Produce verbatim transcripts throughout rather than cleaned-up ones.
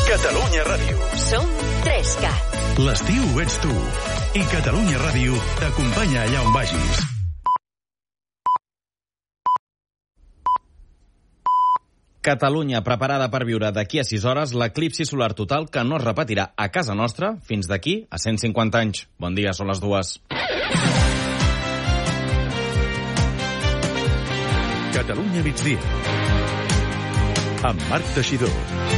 Catalunya Ràdio. Som tres cat. L'estiu ets tu. I Catalunya Ràdio t'acompanya allà on vagis. Catalunya preparada per viure d'aquí a sis hores l'eclipsi solar total que no es repetirà a casa nostra fins d'aquí a cent cinquanta anys. Bon dia, són les dues. Catalunya migdia. Amb Marc Teixidor.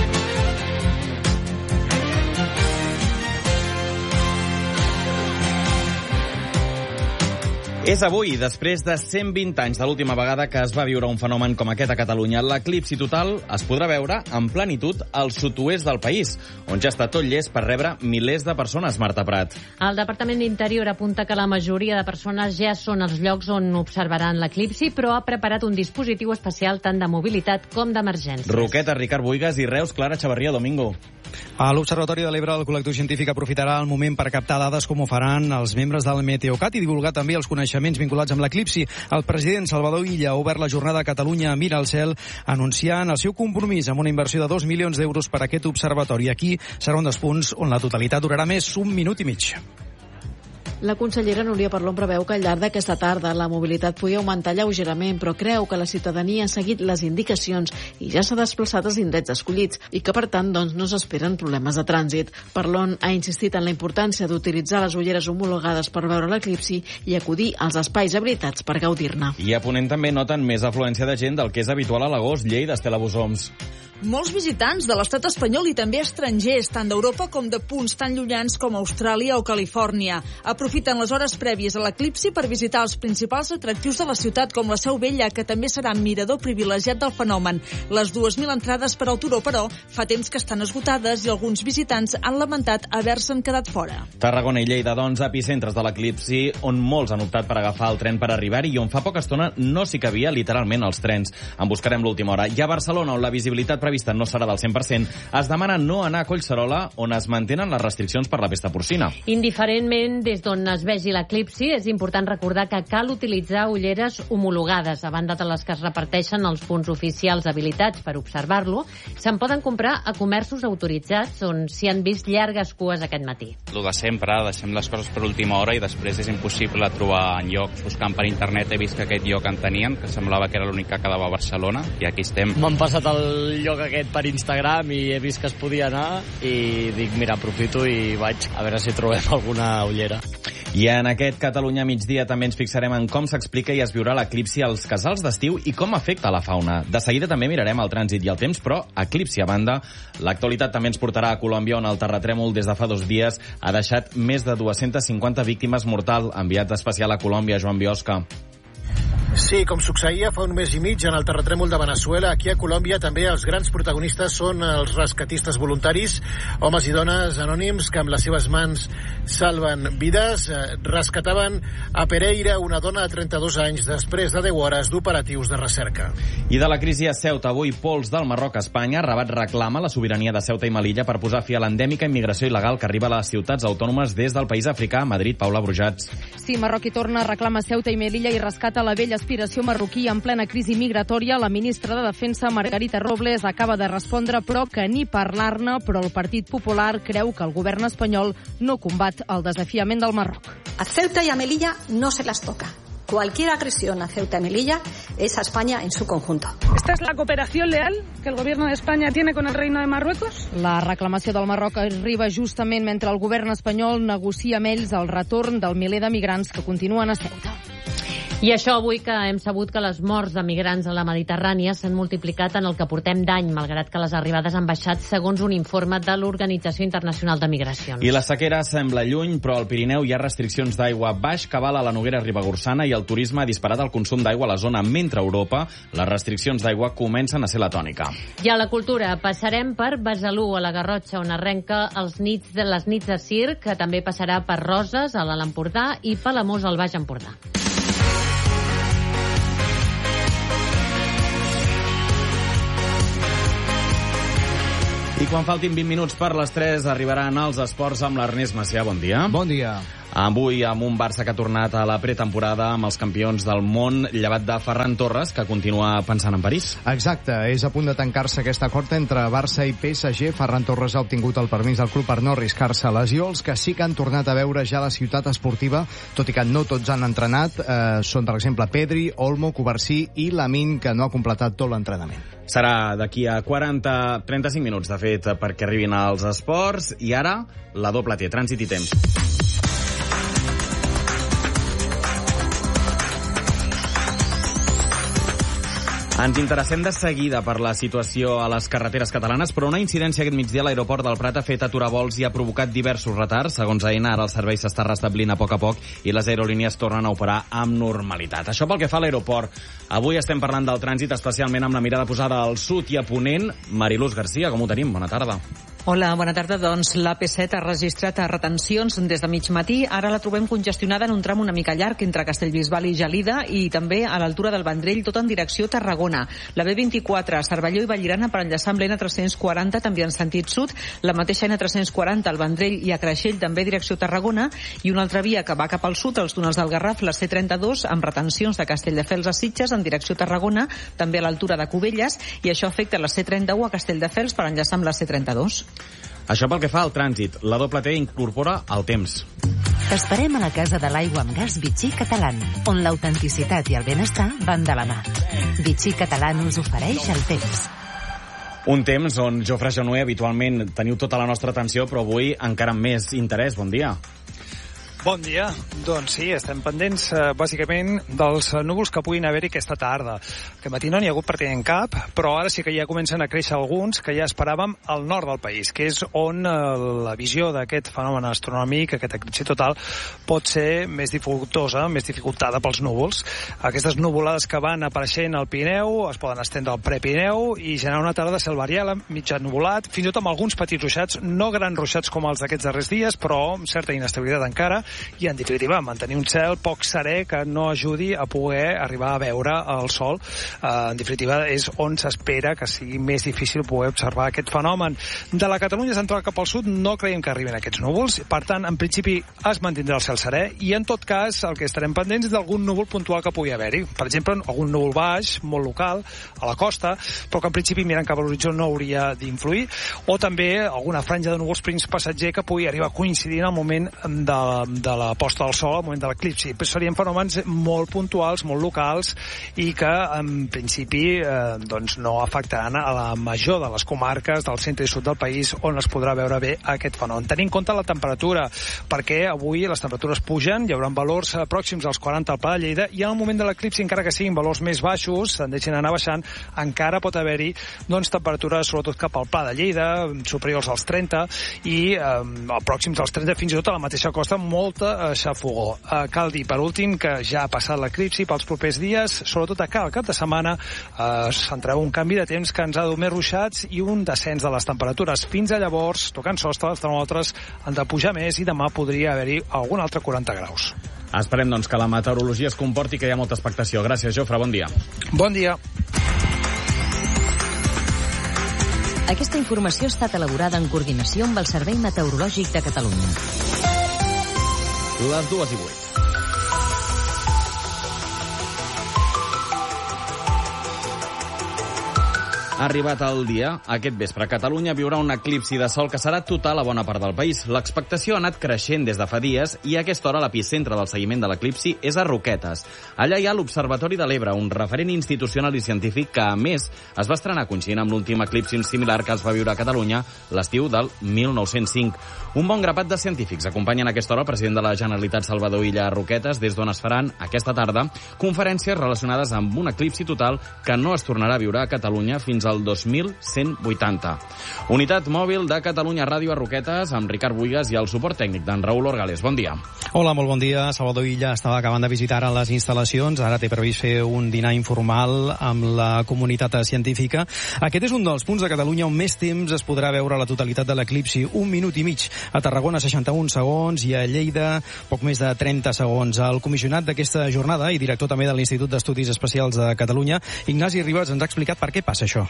És avui, després de cent vint anys de l'última vegada que es va viure un fenomen com aquest a Catalunya. L'eclipsi total es podrà veure en plenitud al sud-oest del país, on ja està tot llest per rebre milers de persones, Marta Prat. El Departament d'Interior apunta que la majoria de persones ja són als llocs on observaran l'eclipsi, però ha preparat un dispositiu especial tant de mobilitat com d'emergència. Roqueta, Ricard Buigas i Reus, Clara Chavarria, Domingo. A l'Observatori de l'Ebre, el col·lectiu científic aprofitarà el moment per captar dades com ho faran els membres del Meteocat i divulgar també els coneixements vinculats amb l'eclipsi. El president Salvador Illa ha obert la jornada Catalunya Mira al Cel, anunciant el seu compromís amb una inversió de dos milions d'euros per a aquest observatori. Aquí serà un dels punts on la totalitat durarà més un minut i mig. La consellera Núria Parlon preveu que al llarg d'aquesta tarda la mobilitat pugui augmentar lleugerament, però creu que la ciutadania ha seguit les indicacions i ja s'ha desplaçat als indrets escollits i que, per tant, doncs, no s'esperen problemes de trànsit. Parlon ha insistit en la importància d'utilitzar les ulleres homologades per veure l'eclipsi i acudir als espais habilitats per gaudir-ne. I a Ponent també noten més afluència de gent del que és habitual a l'agost. Lleida, Estela Bosoms. Molts visitants de l'estat espanyol i també estrangers, tant d'Europa com de punts tan llunyans com Austràlia o Califòrnia. Aprofiten les hores prèvies a l'eclipsi per visitar els principals atractius de la ciutat, com la Seu Vella, que també serà mirador privilegiat del fenomen. Les dues mil entrades per al turó, però, fa temps que estan esgotades i alguns visitants han lamentat haver-se'n quedat fora. Tarragona i Lleida, doncs, epicentres de l'eclipsi, on molts han optat per agafar el tren per arribar-hi i on fa poca estona no s'hi cabia literalment els trens. En buscarem l'última hora. I a Barcelona, on la visibilitat prevista no serà del cent per cent, es demana no anar a Collserola, on es mantenen les restriccions per la pesta porcina. Indiferentment des d'on es vegi l'eclipsi, és important recordar que cal utilitzar ulleres homologades. A banda de les que es reparteixen als punts oficials habilitats per observar-lo, se'n poden comprar a comerços autoritzats on s'hi han vist llargues cues aquest matí. El de sempre, deixem les coses per última hora i després és impossible trobar en llocs. Buscant per internet he vist que aquest lloc en tenien, que semblava que era l'únic que quedava a Barcelona, i aquí estem. M'han passat el lloc aquest per Instagram i he vist que es podia anar i dic, mira, aprofito i vaig a veure si trobem alguna ullera. I en aquest Catalunya migdia també ens fixarem en com s'explica i es viurà l'eclipsi als casals d'estiu i com afecta la fauna. De seguida també mirarem el trànsit i el temps, però eclipsi a banda, l'actualitat també ens portarà a Colòmbia, on el terratrèmol des de fa dos dies ha deixat més de dues-centes cinquanta víctimes mortals. Enviat especial a Colòmbia, Joan Biosca. Sí, com succeïa fa un mes i mig en el terratrèmol de Veneçuela, aquí a Colòmbia també els grans protagonistes són els rescatistes voluntaris, homes i dones anònims que amb les seves mans salven vides. Rescataven a Pereira, una dona de trenta-dos anys, després de deu hores d'operatius de recerca. I de la crisi a Ceuta, avui pols del Marroc a Espanya. Rabat reclama la sobirania de Ceuta i Melilla per posar fi a l'endèmica immigració il·legal que arriba a les ciutats autònomes des del país africà. Madrid, Paula Brujats. Sí, Marroc hi torna, reclama Ceuta i Melilla i rescata la vella aspiració marroquí en plena crisi migratòria. La ministra de Defensa, Margarita Robles, acaba de respondre, però que ni parlar-ne, però el Partit Popular creu que el govern espanyol no combat el desafiament del Marroc. A Ceuta y a Melilla no se las toca. Cualquier agresión a Ceuta y Melilla es a España en su conjunto. ¿Esta es la cooperación leal que el gobierno de España tiene con el Reino de Marruecos? La reclamació del Marroc arriba justament mentre el govern espanyol negocia amb ells el retorn del miler de migrants que continuen a Ceuta. I això avui que hem sabut que les morts de migrants a la Mediterrània s'han multiplicat en el que portem d'any, malgrat que les arribades han baixat, segons un informe de l'Organització Internacional de Migracions. I la sequera sembla lluny, però al Pirineu hi ha restriccions d'aigua. Baix cabal a la Noguera Ribagorçana i el turisme ha disparat el consum d'aigua a la zona, mentre a Europa les restriccions d'aigua comencen a ser la tònica. I a la cultura passarem per Besalú, a la Garrotxa, on arrenca els nits de les nits de circ, que també passarà per Roses, a l'Alt Empordà, i Palamós, al Baix Empordà. I quan faltin vint minuts per les tres arribaran els esports amb l'Ernest Macià. Bon dia. Bon dia. Avui amb un Barça que ha tornat a la pretemporada amb els campions del món, llevat de Ferran Torres, que continua pensant en París. Exacte, és a punt de tancar-se aquest acord entre Barça i P S G. Ferran Torres ha obtingut el permís del club per no arriscar-se a lesió. Els que sí que han tornat a veure ja la ciutat esportiva, tot i que no tots han entrenat, eh, són, per exemple, Pedri, Olmo, Covarsí i Lamine, que no ha completat tot l'entrenament. Serà d'aquí a quaranta, trenta-cinc minuts, de fet, perquè arribin als esports. I ara, la doble T, trànsit i temps. Ens interessem de seguida per la situació a les carreteres catalanes, però una incidència aquest migdia a l'aeroport del Prat ha fet aturar vols i ha provocat diversos retards. Segons Aena, ara el servei s'està restablint a poc a poc i les aerolínies tornen a operar amb normalitat. Això pel que fa a l'aeroport. Avui estem parlant del trànsit, especialment amb la mirada posada al sud i a ponent. Mariluz Garcia, com ho tenim? Bona tarda. Hola, bona tarda. Doncs l'A P set ha registrat retencions des de mig matí. Ara la trobem congestionada en un tram una mica llarg entre Castellbisbal i Gelida i també a l'altura del Vendrell, tot en direcció Tarragona. La B vint-i-quatre, Cervelló i Vallirana per enllaçar amb l'N tres-cents quaranta també en sentit sud, la mateixa N tres-cents quaranta al Vendrell i a Creixell també direcció Tarragona, i una altra via que va cap al sud, als túnels del Garraf, la C trenta-dos, amb retencions de Castelldefels a Sitges en direcció Tarragona, també a l'altura de Cubelles, i això afecta la C trenta-u a Castelldefels per enllaçar amb la C trenta-dos. Això pel que fa al trànsit. La doble T incorpora el temps. T'esperem a la Casa de l'Aigua amb Gas Vichy Catalán, on l'autenticitat i el benestar van de la mà. Vichy Catalán us ofereix el temps. Un temps on, Jofre Januer, habitualment teniu tota la nostra atenció, però avui encara amb més interès. Bon dia. Bon dia. Doncs sí, estem pendents eh, bàsicament dels núvols que puguin haver-hi aquesta tarda. Aquest matí no n'hi ha hagut pràcticament cap, però ara sí que ja comencen a créixer alguns que ja esperàvem al nord del país, que és on eh, la visió d'aquest fenomen astronòmic, aquest eclipsi total, pot ser més dificultosa, més dificultada pels núvols. Aquestes nuvolades que van apareixent al Pirineu es poden estendre al Prepirineu i generar una tarda de cel variable, mitjà nuvolat, fins i tot amb alguns petits ruixats, no grans ruixats com els d'aquests darrers dies, però amb certa inestabilitat encara, i en definitiva mantenir un cel poc serè que no ajudi a poder arribar a veure el sol. En definitiva és on s'espera que sigui més difícil poder observar aquest fenomen. De la Catalunya central cap al sud no creiem que arribin aquests núvols, per tant en principi es mantindrà el cel serè i en tot cas el que estarem pendents és d'algun núvol puntual que pugui haver-hi. Per exemple, algun núvol baix, molt local, a la costa, però que en principi mirant cap a l'horitzó no hauria d'influir, o també alguna franja de núvols prims passatger que pugui arribar a coincidir en el moment de de la posta del sol al moment de l'eclipsi. Serien fenòmens molt puntuals, molt locals i que en principi eh, doncs no afectaran a la major de les comarques del centre i sud del país on es podrà veure bé aquest fenomen. Tenint en compte la temperatura, perquè avui les temperatures pugen, hi haurà valors eh, pròxims als quaranta al Pla de Lleida i en el moment de l'eclipsi, encara que siguin valors més baixos, tendeixen a anar baixant, encara pot haver-hi doncs, temperatures sobretot cap al Pla de Lleida, superiors als trenta i eh, pròxims als trenta, fins i tot a la mateixa costa, molta xafogó. Eh, cal dir, per últim, que ja ha passat l'eclipsi pels propers dies, sobretot acá al cap de setmana, eh, s'entreu un canvi de temps que ens ha dut més ruixats i un descens de les temperatures. Fins a llavors, tocant sostre, els termòmetres han de pujar més i demà podria haver-hi algun altre quaranta graus. Esperem, doncs, que la meteorologia es comporti, que hi ha molta expectació. Gràcies, Jofre. Bon dia. Bon dia. Aquesta informació ha estat elaborada en coordinació amb el Servei Meteorològic de Catalunya. Les dues i vuit. Ha arribat el dia. Aquest vespre Catalunya viurà un eclipsi de sol que serà total a bona part del país. L'expectació ha anat creixent des de fa dies i a aquesta hora l'epicentre del seguiment de l'eclipsi és a Roquetes. Allà hi ha l'Observatori de l'Ebre, un referent institucional i científic que, a més, es va estrenar coincidint amb l'últim eclipsi similar que es va viure a Catalunya l'estiu del mil nou-cents cinc. Un bon grapat de científics acompanyen a aquesta hora el president de la Generalitat, Salvador Illa, a Roquetes, des d'on es faran aquesta tarda conferències relacionades amb un eclipsi total que no es tornarà a viure a Catalunya fins al dos mil cent vuitanta. Unitat mòbil de Catalunya Ràdio a Roquetes amb Ricard Buigas i el suport tècnic d'en Raül Orgales. Bon dia. Hola, molt bon dia. Salvador Illa estava acabant de visitar a les instal·lacions. Ara té previst fer un dinar informal amb la comunitat científica. Aquest és un dels punts de Catalunya on més temps es podrà veure la totalitat de l'eclipsi. Un minut i mig. A Tarragona, seixanta-un segons, i a Lleida, poc més de trenta segons. El comissionat d'aquesta jornada i director també de l'Institut d'Estudis Especials de Catalunya, Ignasi Ribas, ens ha explicat per què passa això.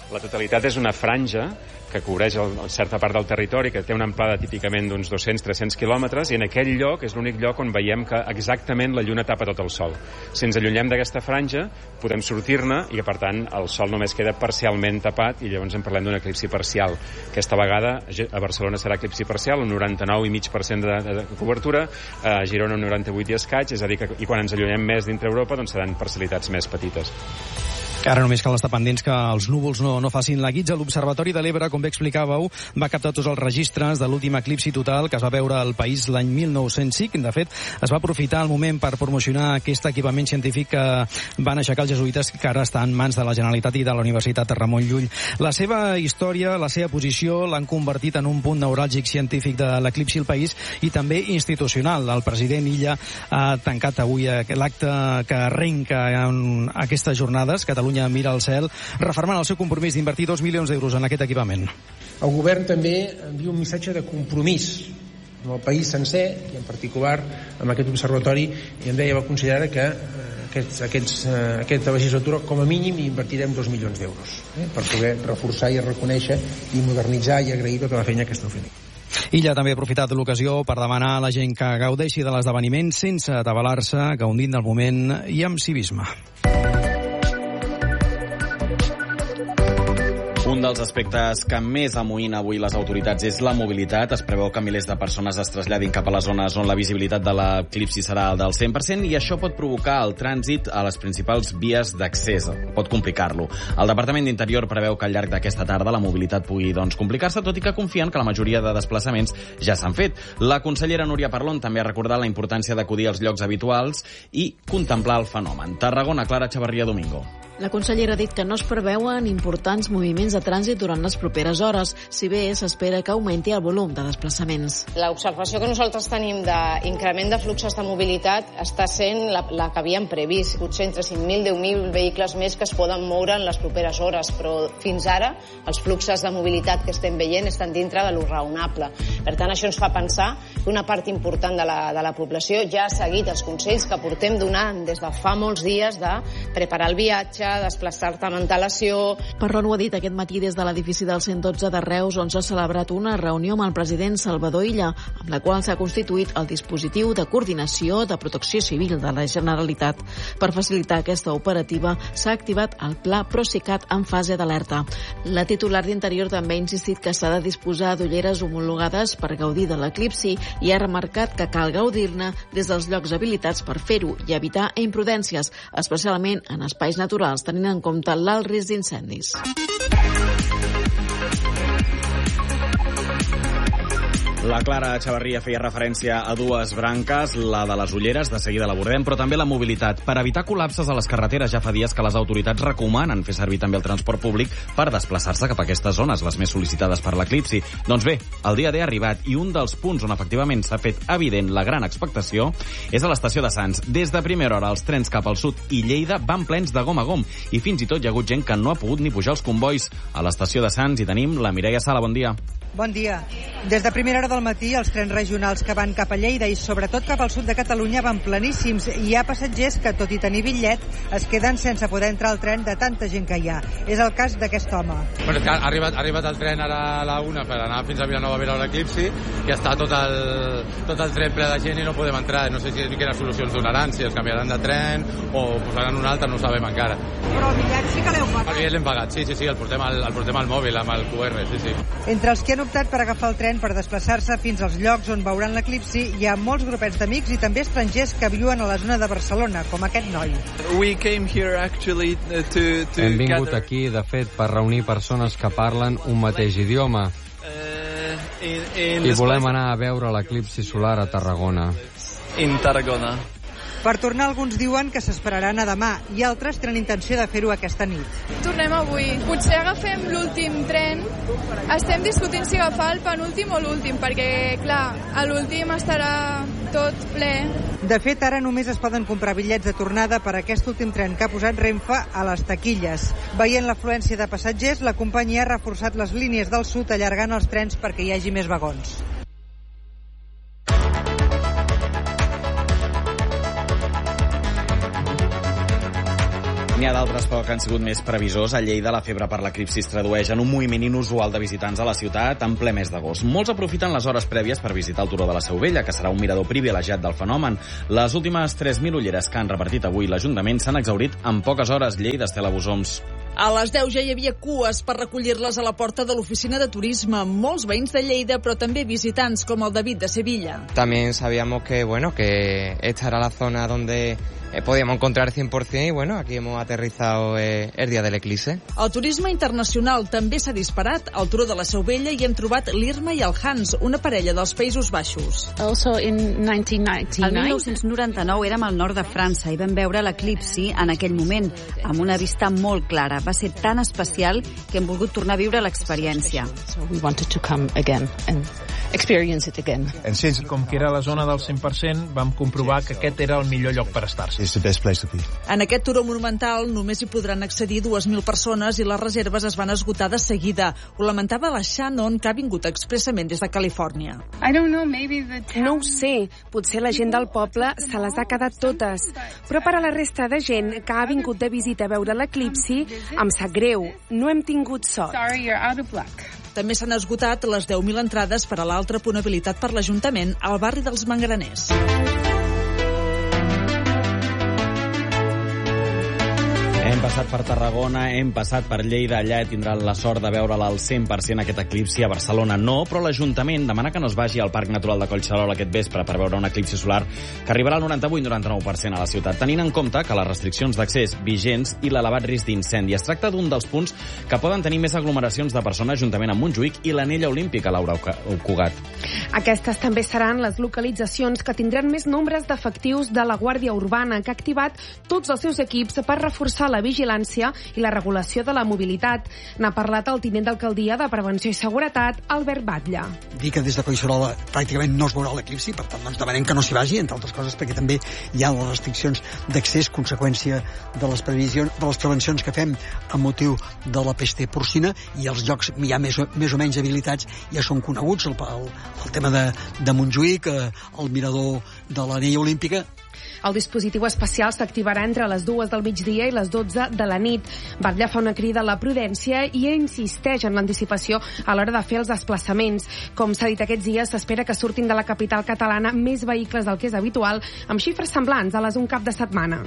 La totalitat és una franja que cobreix el, certa part del territori, que té una amplada típicament d'uns dos-cents a tres-cents quilòmetres, i en aquell lloc és l'únic lloc on veiem que exactament la lluna tapa tot el sol. Si ens allunyem d'aquesta franja, podem sortir-ne i, per tant, el sol només queda parcialment tapat i llavors en parlem d'un eclipsi parcial. Aquesta vegada a Barcelona serà eclipsi parcial, un noranta-nou coma cinc per cent de, de cobertura, a Girona un noranta-vuit i escaig, és a dir, que i quan ens allunyem més dintre Europa, doncs seran parcialitats més petites. Ara només cal estar pendents que els núvols no, no facin la guitza. L'Observatori de l'Ebre, com bé explicàveu, va captar tots els registres de l'últim eclipsi total que es va veure al país l'any mil nou-cents cinc. De fet, es va aprofitar el moment per promocionar aquest equipament científic que van aixecar els jesuïtes, que ara està en mans de la Generalitat i de la Universitat Ramon Llull. La seva història, la seva posició, l'han convertit en un punt neuràlgic científic de l'eclipsi al país i també institucional. El president Illa ha tancat avui l'acte que arrenca en aquestes jornades. Catalunya mira al cel, refermant el seu compromís d'invertir dos milions d'euros en aquest equipament. El govern també envia un missatge de compromís amb el país sencer i en particular amb aquest observatori, i em deia la consellera que aquests, aquests, aquesta legislatura com a mínim invertirem dos milions d'euros eh, per poder reforçar i reconèixer i modernitzar i agrair tota la feina que esteu fent. Illa també ha aprofitat l'ocasió per demanar a la gent que gaudeixi de l'esdeveniment sense atabalar-se, gaudint del moment i amb civisme. Un dels aspectes que més amoïna avui les autoritats és la mobilitat. Es preveu que milers de persones es traslladin cap a les zones on la visibilitat de l'eclipsi serà del cent per cent i això pot provocar el trànsit a les principals vies d'accés. Pot complicar-lo. El Departament d'Interior preveu que al llarg d'aquesta tarda la mobilitat pugui doncs, complicar-se, tot i que confien que la majoria de desplaçaments ja s'han fet. La consellera Núria Parlon també ha recordat la importància d'acudir als llocs habituals i contemplar el fenomen. Tarragona, Clara Chavarría Domingo. La consellera ha dit que no es preveuen importants moviments de trànsit durant les properes hores, si bé s'espera que augmenti el volum de desplaçaments. L'observació que nosaltres tenim d'increment de fluxos de mobilitat està sent la, la que havíem previst, potser entre cinc mil i deu mil vehicles més que es poden moure en les properes hores, però fins ara els fluxos de mobilitat que estem veient estan dintre de lo raonable. Per tant, això ens fa pensar que una part important de la, de la població ja ha seguit els consells que portem donant des de fa molts dies de preparar el viatge, desplaçar-te amb antelació. Parlon ho ha dit aquest matí des de l'edifici del cent dotze de Reus, on s'ha celebrat una reunió amb el president Salvador Illa, amb la qual s'ha constituït el dispositiu de coordinació de protecció civil de la Generalitat. Per facilitar aquesta operativa s'ha activat el pla Procicat en fase d'alerta. La titular d'Interior també ha insistit que s'ha de disposar d'ulleres homologades per gaudir de l'eclipsi i ha remarcat que cal gaudir-ne des dels llocs habilitats per fer-ho i evitar imprudències, especialment en espais naturals, tenint en compte l'alt risc d'incendis. La Clara Chavarría feia referència a dues branques, la de les ulleres, de seguida l'abordem, però també la mobilitat. Per evitar col·lapses a les carreteres, ja fa dies que les autoritats recomanen fer servir també el transport públic per desplaçar-se cap a aquestes zones, les més sol·licitades per l'eclipsi. Doncs bé, el dia D ha arribat i un dels punts on efectivament s'ha fet evident la gran expectació és a l'estació de Sants. Des de primera hora, els trens cap al sud i Lleida van plens de gom a gom i fins i tot hi ha hagut gent que no ha pogut ni pujar els combois. A l'estació de Sants hi tenim la Mireia Sala, bon dia. Bon dia. Des de primera hora del matí, els trens regionals que van cap a Lleida i sobretot cap al sud de Catalunya van pleníssims i hi ha passatgers que, tot i tenir bitllet, es queden sense poder entrar al tren de tanta gent que hi ha. És el cas d'aquest home. Bueno, és que ha arribat, ha arribat el tren ara a la una per anar fins a Vilanova a veure l'eclipsi i està tot el, tot el tren ple de gent i no podem entrar. No sé si quines solucions donaran, si els canviaran de tren o posaran un altre, no ho sabem encara. Però el bitllet sí que l'heu pagat? El bitllet l'hem pagat, sí, sí, sí, el portem al, el portem al mòbil amb el Q R, sí, sí. Entre els que han optat per agafar el tren per desplaçar-se fins als llocs on veuran l'eclipsi, hi ha molts grupets d'amics i també estrangers que viuen a la zona de Barcelona, com aquest noi. We came here actually to, to Hem vingut aquí, de fet, per reunir persones que parlen un mateix idioma. Uh, in, in I volem anar a veure l'eclipsi solar a Tarragona. In Tarragona. Per tornar, alguns diuen que s'esperaran a demà i altres tenen intenció de fer-ho aquesta nit. Tornem avui. Potser agafem l'últim tren. Estem discutint si agafar el penúltim o l'últim, perquè, clar, a l'últim estarà tot ple. De fet, ara només es poden comprar bitllets de tornada per a aquest últim tren que ha posat Renfe a les taquilles. Veient l'afluència de passatgers, la companyia ha reforçat les línies del sud allargant els trens perquè hi hagi més vagons. N'hi ha d'altres, però, que han sigut més previsors. A Lleida, la febre per l'eclipsi es tradueix en un moviment inusual de visitants a la ciutat en ple mes d'agost. Molts aprofiten les hores prèvies per visitar el Turó de la Seu Vella, que serà un mirador privilegiat del fenomen. Les últimes tres mil ulleres que han repartit avui l'Ajuntament s'han exhaurit en poques hores. Lleida, Estela Bosoms. A les deu ja hi havia cues per recollir-les a la porta de l'oficina de turisme. Molts veïns de Lleida, però també visitants, com el David de Sevilla. También sabíamos que, bueno, que esta era la zona donde eh, podíamos encontrar cien por ciento y, bueno, aquí hemos aterrizado eh, el día del eclipse. El turisme internacional també s'ha disparat al Turó de la Seu Vella i hem trobat l'Irma i el Hans, una parella dels Països Baixos. Also in nineteen ninety-nine. El dinou noranta-nou érem al nord de França i vam veure l'eclipsi en aquell moment, amb una vista molt clara. Va ser tan especial que hem volgut tornar a viure l'experiència. So we wanted to come again and experience it again. En sense, com que era la zona del cent per cent, vam comprovar que aquest era el millor lloc per estar-se. It's the best place to be. En aquest turó monumental només hi podran accedir dues mil persones i les reserves es van esgotar de seguida. Ho lamentava la Shannon, que ha vingut expressament des de Califòrnia. I don't know, maybe the town... No ho sé, potser la gent del poble se les ha quedat totes. Però per a la resta de gent que ha vingut de visita a veure l'eclipsi, em sap greu, no hem tingut sort. Sorry, you're out of luck. També s'han esgotat les deu mil entrades per a l'altra punt habilitat per l'Ajuntament al barri dels Mangraners. Hem passat per Tarragona, hem passat per Lleida, allà tindran la sort de veure'l al cent per cent aquest eclipsi. A Barcelona no, però l'Ajuntament demana que no es vagi al Parc Natural de Collserola aquest vespre per veure un eclipsi solar que arribarà al noranta-vuit noranta-nou per cent a la ciutat, tenint en compte que les restriccions d'accés vigents i l'elevat risc d'incendi. Es tracta d'un dels punts que poden tenir més aglomeracions de persones juntament amb Montjuïc i l'Anella Olímpica, Laura Cugat. Aquestes també seran les localitzacions que tindran més nombres d'efectius de la Guàrdia Urbana, que ha activat tots els seus equips per reforçar la vigilància i la regulació de la mobilitat. N'ha parlat el tinent d'alcaldia de Prevenció i Seguretat, Albert Batlle. Dir que des de Collserola pràcticament no es veurà l'eclipsi, per tant, doncs demanem que no s'hi vagi, entre altres coses, perquè també hi ha les restriccions d'accés, conseqüència de les previsions, de les prevencions que fem amb motiu de la pesta porcina, i els llocs ja més o, més o menys habilitats ja són coneguts, el, el, el tema de, de Montjuïc, el mirador de l'Anella Olímpica. El dispositiu especial s'activarà entre les dues del migdia i les dotze de la nit. Batlle fa una crida a la prudència i insisteix en l'anticipació a l'hora de fer els desplaçaments. Com s'ha dit aquests dies, s'espera que surtin de la capital catalana més vehicles del que és habitual, amb xifres semblants a les d'un cap de setmana.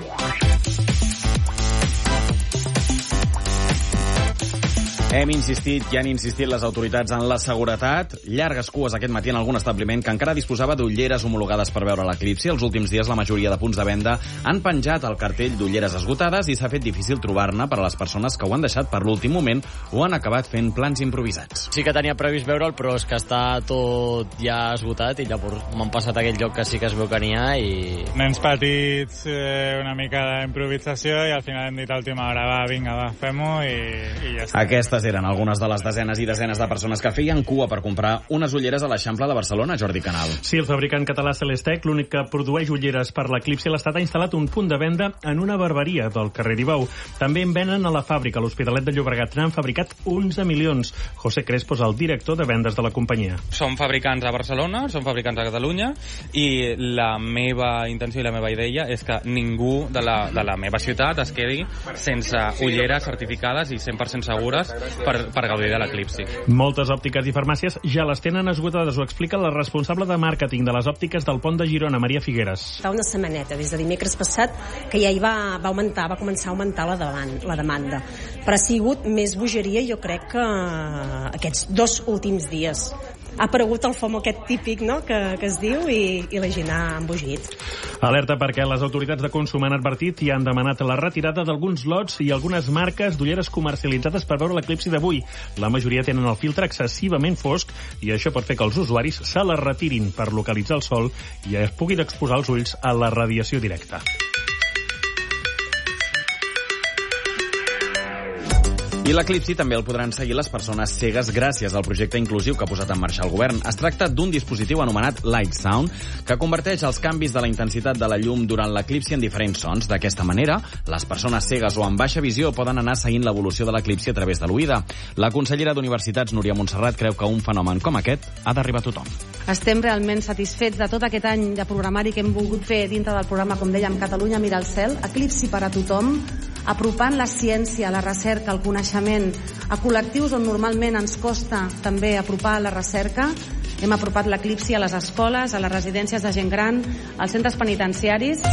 Hem insistit i han insistit les autoritats en la seguretat. Llargues cues aquest matí en algun establiment que encara disposava d'ulleres homologades per veure l'eclipsi. Els últims dies la majoria de punts de venda han penjat el cartell d'ulleres esgotades i s'ha fet difícil trobar-ne per a les persones que ho han deixat per l'últim moment o han acabat fent plans improvisats. Sí que tenia previst veure'l, però és que està tot ja esgotat i llavors m'han passat aquell lloc que sí que es veu que n'hi ha i... Nens petits, eh, una mica d'improvisació i al final hem dit a última hora, va, vinga, va, fem-ho i, i ja està. Aquestes eren algunes de les desenes i desenes de persones que feien cua per comprar unes ulleres a l'Eixample de Barcelona, Jordi Canal. Sí, el fabricant català Celestec, l'únic que produeix ulleres per l'eclipsi a l'Estat, ha instal·lat un punt de venda en una barberia del carrer Ibau. També en venen a la fàbrica, a l'Hospitalet de Llobregat. N'han fabricat onze milions. José Crespo és el director de vendes de la companyia. Som fabricants a Barcelona, som fabricants a Catalunya i la meva intenció i la meva idea és que ningú de la, de la meva ciutat es quedi sense ulleres certificades i cent per cent segures per, per gaudir de l'eclipsi. Moltes òptiques i farmàcies ja les tenen esgotades, ho explica la responsable de màrqueting de les òptiques del Pont de Girona, Maria Figueres. Fa una setmaneta, des de dimecres passat, que ja hi va, va augmentar, va començar a augmentar la, demanda, la demanda. Però ha sigut més bogeria, jo crec, que aquests dos últims dies. Ha aparegut el FOMO aquest típic, no?, que, que es diu, i, i la gent ha embogit. Alerta perquè les autoritats de consum han advertit i han demanat la retirada d'alguns lots i algunes marques d'ulleres comercialitzades per veure l'eclipsi d'avui. La majoria tenen el filtre excessivament fosc i això pot fer que els usuaris se les retirin per localitzar el sol i es puguin exposar els ulls a la radiació directa. I l'eclipsi també el podran seguir les persones cegues gràcies al projecte inclusiu que ha posat en marxa el govern. Es tracta d'un dispositiu anomenat Light Sound que converteix els canvis de la intensitat de la llum durant l'eclipsi en diferents sons. D'aquesta manera, les persones cegues o amb baixa visió poden anar seguint l'evolució de l'eclipsi a través de l'oïda. La consellera d'Universitats, Núria Montserrat, creu que un fenomen com aquest ha d'arribar a tothom. Estem realment satisfets de tot aquest any de programari que hem volgut fer dintre del programa, com dèiem, Catalunya mira al cel, eclipsi per a tothom, apropant la ciència, la recerca, el coneixement a col·lectius on normalment ens costa també apropar la recerca. Hem apropat l'eclipsi a les escoles, a les residències de gent gran, als centres penitenciaris.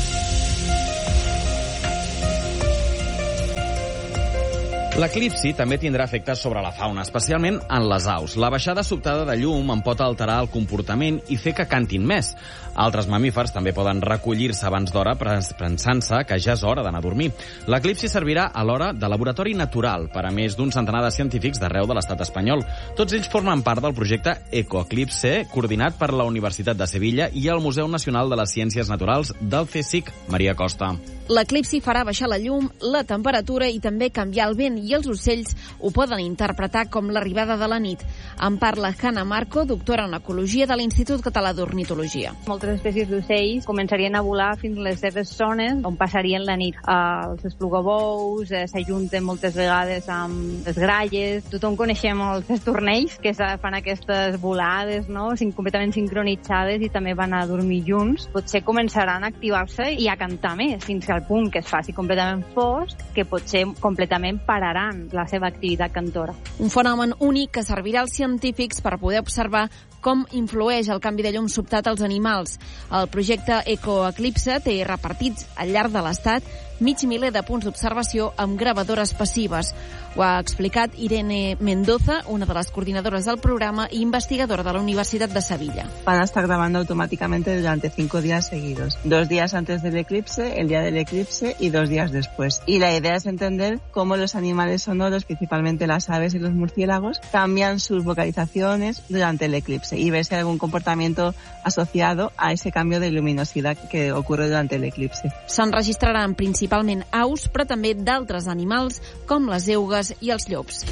L'eclipsi també tindrà efectes sobre la fauna, especialment en les aus. La baixada sobtada de llum en pot alterar el comportament i fer que cantin més. Altres mamífers també poden recollir-se abans d'hora pensant-se que ja és hora d'anar a dormir. L'eclipsi servirà alhora de laboratori natural per a més d'un centenar de científics d'arreu de l'estat espanyol. Tots ells formen part del projecte Ecoeclipse, coordinat per la Universitat de Sevilla i el Museu Nacional de les Ciències Naturals del C S I C. Maria Costa. L'eclipsi farà baixar la llum, la temperatura i també canviar el vent, i els ocells ho poden interpretar com l'arribada de la nit. En parla Hanna Marco, doctora en ecologia de l'Institut Català d'Ornitologia. Moltes espècies d'ocells començarien a volar fins a les seves zones on passarien la nit. Uh, els esplugabous uh, s'ajunten moltes vegades amb les gralles. Tothom coneixem els estornells que fan aquestes volades, no? completament sincronitzades, i també van a dormir junts. Potser començaran a activar-se i a cantar més, fins al punt que es faci completament fosc, que potser completament pararan la seva activitat cantora. Un fenomen únic que servirà als científics per poder observar com influeix el canvi de llum sobtat als animals. El projecte Ecoeclipse té repartits al llarg de l'Estat mig miler de punts d'observació amb gravadores passives. Ho ha explicat Irene Mendoza, una de les coordinadores del programa i investigadora de la Universitat de Sevilla. Van a estar grabando automáticamente durante cinco días seguidos. Dos días antes del eclipse, el día del eclipse y dos días después. Y la idea es entender cómo los animales sonoros, principalmente las aves y los murciélagos, cambian sus vocalizaciones durante el eclipse y ver si hay algún comportamiento asociado a ese cambio de luminosidad que ocurre durante el eclipse. S'enregistraran principalment aus, però també d'altres animals, com les eugues i els llops.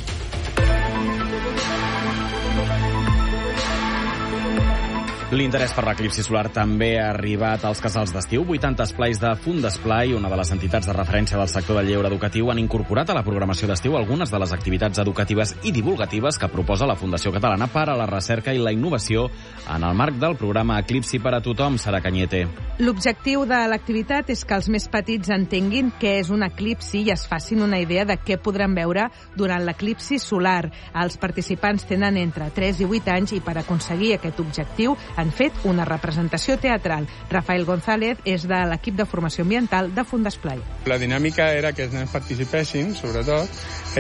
L'interès per l'eclipsi solar també ha arribat als casals d'estiu. vuitanta esplais de Fundesplai, una de les entitats de referència del sector del lleure educatiu, han incorporat a la programació d'estiu algunes de les activitats educatives i divulgatives que proposa la Fundació Catalana per a la Recerca i la Innovació en el marc del programa Eclipsi per a tothom. Sara Cañete. L'objectiu de l'activitat és que els més petits entenguin què és un eclipsi i es facin una idea de què podran veure durant l'eclipsi solar. Els participants tenen entre tres i vuit anys i per aconseguir aquest objectiu han fet una representació teatral. Rafael González és de l'equip de formació ambiental de Fundesplai. La dinàmica era que els nens participessin, sobretot,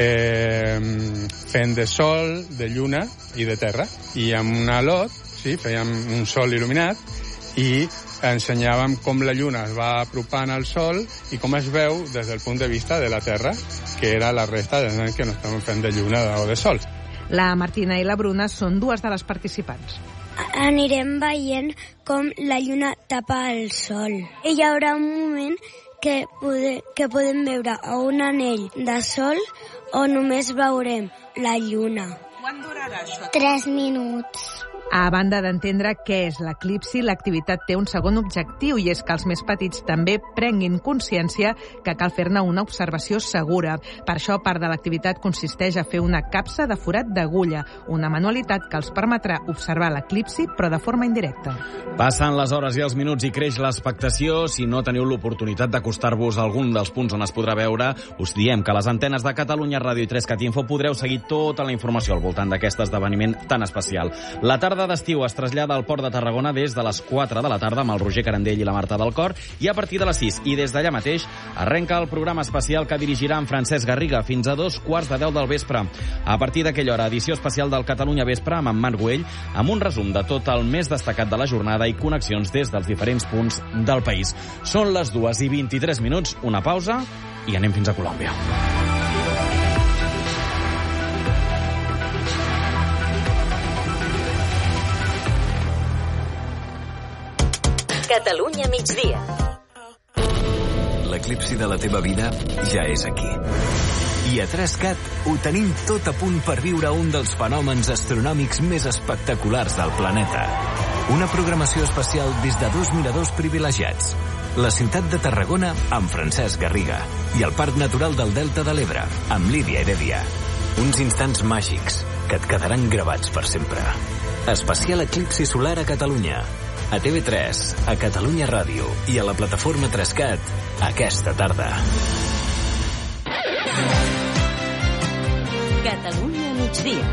eh, fent de sol, de lluna i de terra. I amb una lot, sí, fèiem un sol il·luminat i ensenyàvem com la lluna es va apropant al sol i com es veu des del punt de vista de la terra, que era la resta dels nens que no estaven fent de lluna o de sol. La Martina i la Bruna són dues de les participants. Anirem veient com la lluna tapa el sol. I hi haurà un moment que, pode, que podem veure un anell de sol o només veurem la lluna. Quan durarà això? Tres minuts. A banda d'entendre què és l'eclipsi, l'activitat té un segon objectiu i és que els més petits també prenguin consciència que cal fer-ne una observació segura. Per això, part de l'activitat consisteix a fer una capsa de forat d'agulla, una manualitat que els permetrà observar l'eclipsi, però de forma indirecta. Passen les hores i els minuts i creix l'expectació. Si no teniu l'oportunitat d'acostar-vos a algun dels punts on es podrà veure, us diem que a les antenes de Catalunya Ràdio i tres cat Info podreu seguir tota la informació al voltant d'aquest esdeveniment tan especial. La tarda d'estiu es trasllada al Port de Tarragona des de les quatre de la tarda amb el Roger Carandell i la Marta del Cor, i a partir de les sis i des d'allà mateix arrenca el programa especial que dirigirà en Francesc Garriga fins a dos quarts de deu del vespre. A partir d'aquella hora, edició especial del Catalunya Vespre amb en Marc Güell, amb un resum de tot el més destacat de la jornada i connexions des dels diferents punts del país. Són les dues i vint-i-tres minuts, una pausa i anem fins a Colòmbia. Catalunya migdia. L'eclipsi de la teva vida ja és aquí. I a tres cat ho tenim tot a punt per viure un dels fenòmens astronòmics més espectaculars del planeta. Una programació especial des de dos miradors privilegiats. La ciutat de Tarragona amb Francesc Garriga i el Parc Natural del Delta de l'Ebre amb Lídia Heredia. Uns instants màgics que et quedaran gravats per sempre. Especial eclipsi solar a Catalunya. A T V tres, a Catalunya Ràdio i a la plataforma tres cat aquesta tarda. Catalunya migdia.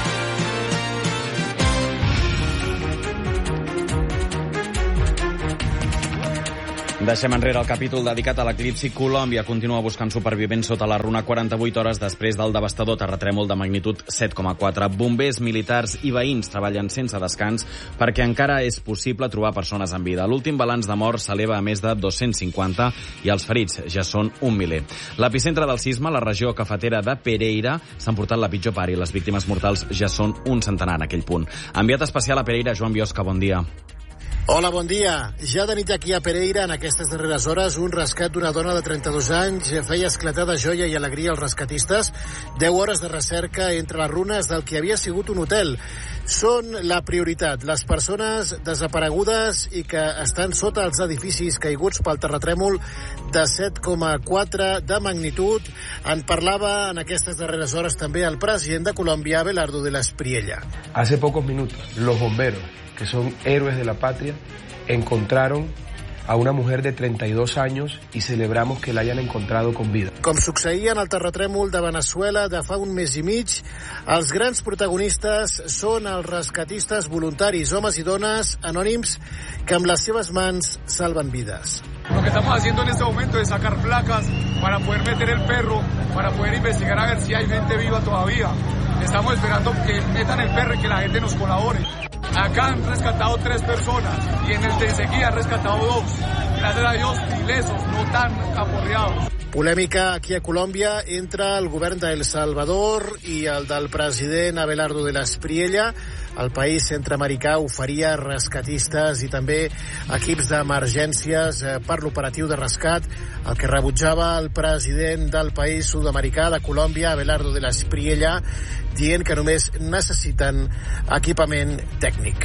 Deixem enrere el capítol dedicat a l'eclipsi. Colòmbia continua buscant supervivents sota la runa quaranta-vuit hores després del devastador terratrèmol de magnitud set coma quatre. Bombers, militars i veïns treballen sense descans perquè encara és possible trobar persones en vida. L'últim balanç de morts s'eleva a més de dos-cents cinquanta i els ferits ja són un miler. L'epicentre del sisme, la regió cafetera de Pereira, s'ha emportat la pitjor part i les víctimes mortals ja són un centenar en aquell punt. Enviat especial a Pereira, Joan Biosca, bon dia. Hola, bon dia. Ja de nit aquí a Pereira, en aquestes darreres hores, un rescat d'una dona de trenta-dos anys feia esclatar de joia i alegria als rescatistes. deu hores de recerca entre les runes del que havia sigut un hotel. Són la prioritat, les persones desaparegudes i que estan sota els edificis caiguts pel terratrèmol de set coma quatre de magnitud. En parlava en aquestes darreres hores també el president de Colòmbia, Abelardo de la Espriella. Hace pocos minutos, los bomberos, que son héroes de la patria, encontraron a una mujer de treinta y dos años y celebramos que la hayan encontrado con vida. Com succeïa en el terratrèmol de Venezuela de fa un mes i mig, els grans protagonistes són els rescatistes voluntaris, homes i dones anònims que amb les seves mans salven vides. Lo que estamos haciendo en este momento es sacar placas para poder meter el perro, para poder investigar a ver si hay gente viva todavía. Estamos esperando que metan el perro y que la gente nos colabore. Acá han rescatado tres personas y en el de enseguida han rescatado dos. Gracias a Dios, ilesos, no tan aporreados. Polèmica aquí a Colòmbia entre el govern d'El Salvador i el del president Abelardo de la Espriella. El país centreamericà oferia rescatistes i també equips d'emergències per l'operatiu de rescat, el que rebutjava el president del país sud-americà de Colòmbia, Abelardo de la Espriella, dient que només necessiten equipament tècnic.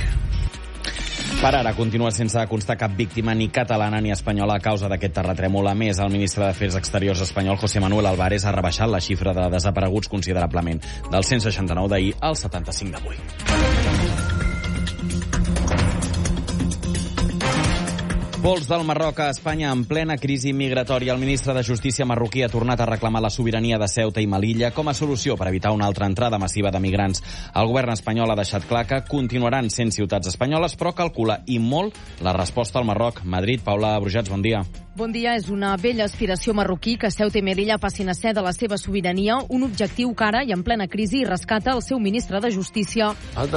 Per ara continua sense constar cap víctima ni catalana ni espanyola a causa d'aquest terratrèmol. A més, el ministre d'Afers Exteriors espanyol, José Manuel Álvarez, ha rebaixat la xifra de desapareguts considerablement, del cent seixanta-nou d'ahir al setanta-cinc d'avui. Vols del Marroc a Espanya en plena crisi migratòria. El ministre de Justícia marroquí ha tornat a reclamar la sobirania de Ceuta i Melilla com a solució per evitar una altra entrada massiva de migrants. El govern espanyol ha deixat clar que continuaran sent ciutats espanyoles, però calcula i molt la resposta al Marroc. Madrid, Paula Brujats, bon dia. Bon dia. És una vella aspiració marroquí que Ceuta i Melilla passin a ser de la seva sobirania, un objectiu que ara i en plena crisi rescata el seu ministre de Justícia.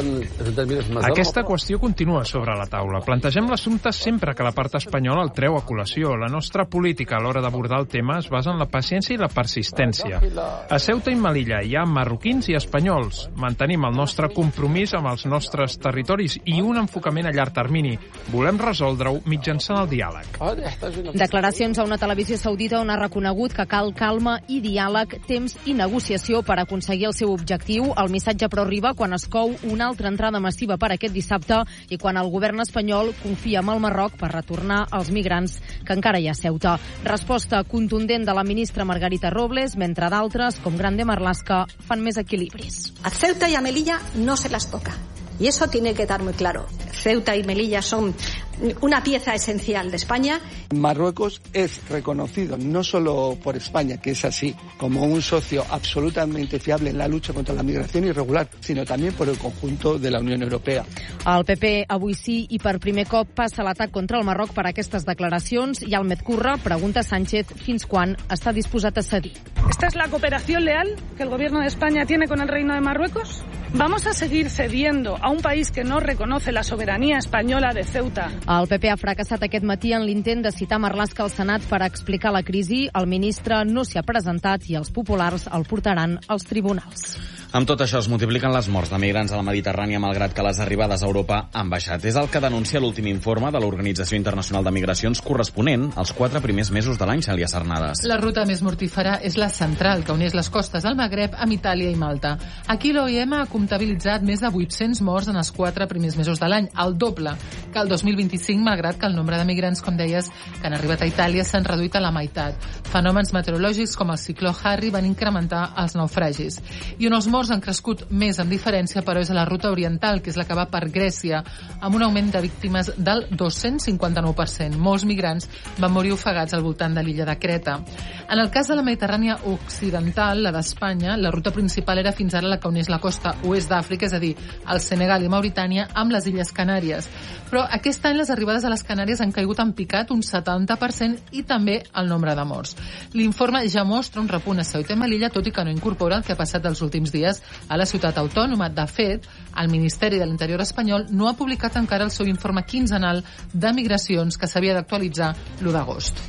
Aquesta qüestió continua sobre la taula. Plantegem l'assumpte sempre que la part espanyola el treu a col·lació. La nostra política a l'hora d'abordar el tema es basa en la paciència i la persistència. A Ceuta i Melilla hi ha marroquins i espanyols. Mantenim el nostre compromís amb els nostres territoris i un enfocament a llarg termini. Volem resoldre-ho mitjançant el diàleg. Declaracions a una televisió saudita on ha reconegut que cal calma i diàleg, temps i negociació per aconseguir el seu objectiu. El missatge però arriba quan es cou una altra entrada massiva per aquest dissabte i quan el govern espanyol confia en el Marroc per retornar els migrants que encara hi ha a Ceuta. Resposta contundent de la ministra Margarita Robles, mentre d'altres, com Grande Marlaska, fan més equilibris. A Ceuta y a Melilla no se las toca. Y eso tiene que estar muy claro. Ceuta y Melilla son una pieza esencial de España. Marruecos es reconocido no solo por España, que es así, como un socio absolutamente fiable en la lucha contra la migración irregular, sino también por el conjunto de la Unión Europea. El P P avui sí i per primer cop passa l'atac contra el Marroc per aquestes declaracions i Almed Curra pregunta a Sánchez fins quan està disposat a cedir. ¿Esta es la cooperación leal que el gobierno de España tiene con el Reino de Marruecos? ¿Vamos a seguir cediendo a un país que no reconoce la soberanía española de Ceuta? El P P ha fracassat aquest matí en l'intent de citar Marlaska al Senat per explicar la crisi. El ministre no s'hi ha presentat i els populars el portaran als tribunals. Amb tot això es multipliquen les morts de migrants a la Mediterrània, malgrat que les arribades a Europa han baixat. És el que denuncia l'últim informe de l'Organització Internacional de Migracions corresponent als quatre primers mesos de l'any, Cèlia Sarnades. La ruta més mortífera és la central, que uneix les costes del Magreb amb Itàlia i Malta. Aquí l'O I M ha comptabilitzat més de vuit-cents morts en els quatre primers mesos de l'any, el doble que el dos mil vint-i-cinc, malgrat que el nombre de migrants, com deies, que han arribat a Itàlia s'han reduït a la meitat. Fenòmens meteorològics com el cicló Harry van incrementar els naufragis. I on els morts han crescut més amb diferència, però és a la ruta oriental, que és la que va per Grècia, amb un augment de víctimes del dos-cents cinquanta-nou per cent. Molts migrants van morir ofegats al voltant de l'illa de Creta. En el cas de la Mediterrània occidental, la d'Espanya, la ruta principal era fins ara la que uneix la costa oest d'Àfrica, és a dir, el Senegal i Mauritània, amb les Illes Canàries. Però aquest any les arribades a les Canàries han caigut en picat un setanta per cent i també el nombre de morts. L'informe ja mostra un repunt a Ceuta i Melilla, tot i que no incorpora el que ha passat els últims dies a la ciutat autònoma. De fet, el Ministeri de l'Interior espanyol no ha publicat encara el seu informe quinzenal de migracions que s'havia d'actualitzar l'u d'agost.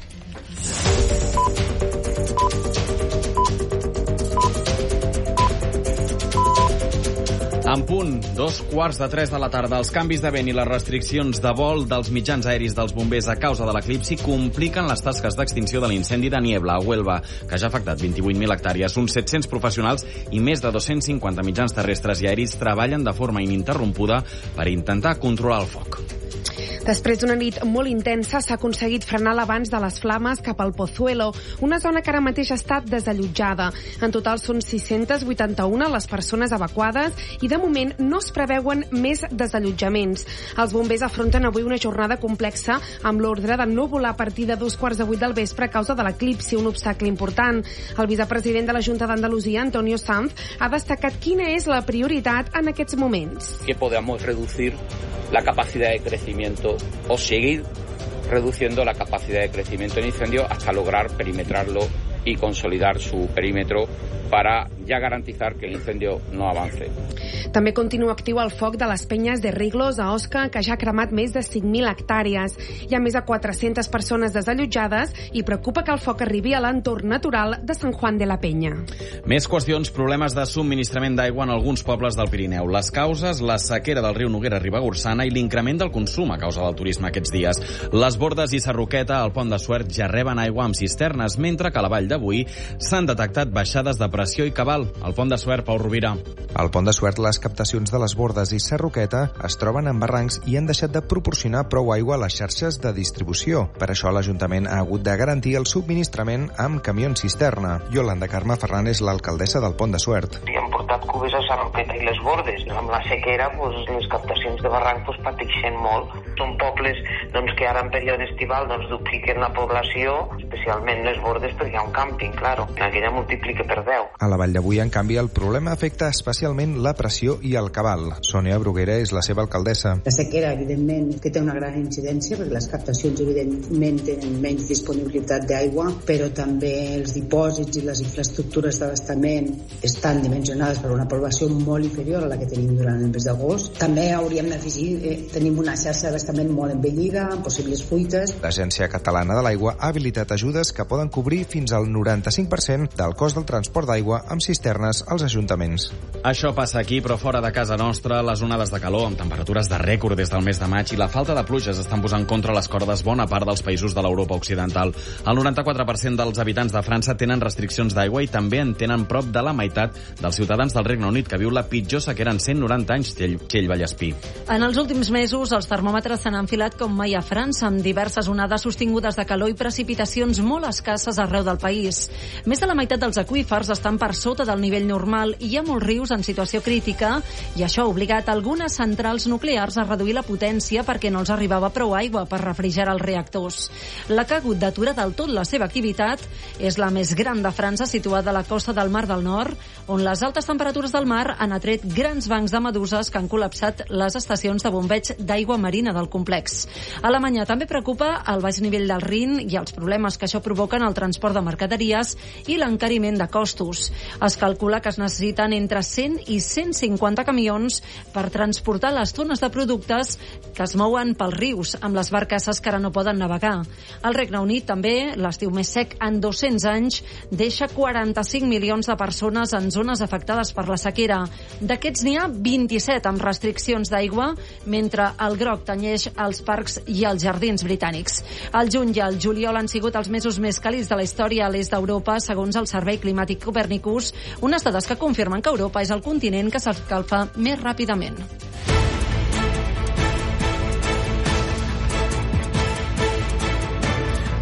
En punt, dos quarts de tres de la tarda, els canvis de vent i les restriccions de vol dels mitjans aeris dels bombers a causa de l'eclipsi compliquen les tasques d'extinció de l'incendi de Niebla, a Huelva, que ja ha afectat vint-i-vuit mil hectàrees. Uns set-cents professionals i més de dos-cents cinquanta mitjans terrestres i aeris treballen de forma ininterrompuda per intentar controlar el foc. Després d'una nit molt intensa, s'ha aconseguit frenar l'avanç de les flames cap al Pozuelo, una zona que ara mateix ha estat desallotjada. En total són sis-centes vuitanta-una les persones evacuades i de moment no es preveuen més desallotjaments. Els bombers afronten avui una jornada complexa amb l'ordre de no volar a partir de dos quarts de vuit del vespre a causa de l'eclipsi, un obstacle important. El vicepresident de la Junta d'Andalusia, Antonio Sanz, ha destacat quina és la prioritat en aquests moments. Que podamos reducir la capacidad de crecimiento o seguir reduciendo la capacidad de crecimiento en incendio hasta lograr perimetrarlo y consolidar su perímetro para ja garantizar que l'incendio no avance. També continua actiu el foc de les penyes de Riglos a Osca, que ja ha cremat més de cinc mil hectàrees. Hi ha més de quatre-centes persones desallotjades i preocupa que el foc arribi a l'entorn natural de Sant Juan de la Penya. Més qüestions, problemes de subministrament d'aigua en alguns pobles del Pirineu. Les causes, la sequera del riu Noguera Ribagorçana i l'increment del consum a causa del turisme aquests dies. Les Bordes i Sarroqueta, al Pont de Suert, ja reben aigua amb cisternes, mentre que a la Vall d'Avui s'han detectat baixades de pressió i cabal. Al Pont de Suert, Pau Rovira. Al Pont de Suert, les captacions de les Bordes i Sarroqueta es troben en barrancs i han deixat de proporcionar prou aigua a les xarxes de distribució. Per això l'Ajuntament ha hagut de garantir el subministrament amb camions cisterna. Yolanda Carme Ferran és l'alcaldessa del Pont de Suert. I han portat cubes a Sarroqueta i les Bordes. Amb la sequera, doncs, les captacions de barranc doncs, pateixen molt. Són pobles doncs, que ara en període estival doncs, dupliquen la població, especialment les Bordes, perquè hi ha un càmping, claro. Aquella multiplica per deu. A la Vall d'Avui, en canvi, el problema afecta especialment la pressió i el cabal. Sònia Bruguera és la seva alcaldessa. La sequera, evidentment, que té una gran incidència, perquè les captacions, evidentment, tenen menys disponibilitat d'aigua, però també els dipòsits i les infraestructures d'abastament estan dimensionades per una població molt inferior a la que tenim durant el mes d'agost. També hauríem d'afegir, eh, tenim una xarxa d'abastament molt envellida, amb possibles fuites. L'Agència Catalana de l'Aigua ha habilitat ajudes que poden cobrir fins al noranta-cinc per cent del cost del transport d'aigua amb cisternes als ajuntaments. Això passa aquí, però fora de casa nostra, les onades de calor amb temperatures de rècord des del mes de maig i la falta de pluges estan posant contra les cordes bona part dels països de l'Europa occidental. El noranta-quatre per cent dels habitants de França tenen restriccions d'aigua i també en tenen prop de la meitat dels ciutadans del Regne Unit, que viu la pitjor sequera en cent noranta anys, Txell Vallespí. En els últims mesos, els termòmetres s'han enfilat com mai a França, amb diverses onades sostingudes de calor i precipitacions molt escasses arreu del país. Més de la meitat dels aqüífers estan per sota del nivell normal i hi ha molts rius en situació crítica i això ha obligat algunes centrals nuclears a reduir la potència perquè no els arribava prou aigua per refrigerar els reactors. La que ha hagut d'aturar del tot la seva activitat és la més gran de França, situada a la costa del Mar del Nord, on les altes temperatures del mar han atret grans bancs de meduses que han col·lapsat les estacions de bombeig d'aigua marina del complex. A Alemanya també preocupa el baix nivell del Rin i els problemes que això provoca en el transport de mercaderies i l'encariment de costos. Es calcula que es necessiten entre cent i cent cinquanta camions per transportar les tones de productes que es mouen pels rius amb les barcasses que ara no poden navegar. Al Regne Unit també, l'estiu més sec en dos-cents anys, deixa quaranta-cinc milions de persones en zones afectades per la sequera. D'aquests n'hi ha vint-i-set amb restriccions d'aigua, mentre el groc tenyeix els parcs i els jardins britànics. El juny i el juliol han sigut els mesos més càlids de la història a l'est d'Europa, segons el Servei Climàtic Copernicus, unes dades que confirmen que Europa és el continent que s'escalfa més ràpidament.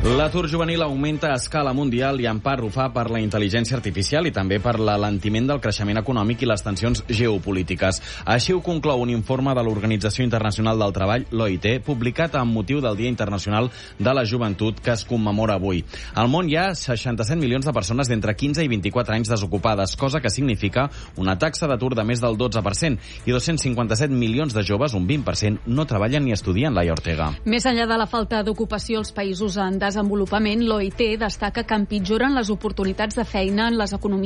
L'atur juvenil augmenta a escala mundial i en part ho fa per la intel·ligència artificial i també per l'alentiment del creixement econòmic i les tensions geopolítiques. Així ho conclou un informe de l'Organització Internacional del Treball, l'O I T, publicat amb motiu del Dia Internacional de la Joventut que es commemora avui. Al món hi ha seixanta-set milions de persones d'entre quinze i vint-i-quatre anys desocupades, cosa que significa una taxa d'atur de més del dotze per cent i dos-cents cinquanta-set milions de joves, un vint per cent, no treballen ni estudien, Laia Ortega. Més enllà de la falta d'ocupació als països en desenvolupament, l'O I T destaca que empitjoren les oportunitats de feina en les economies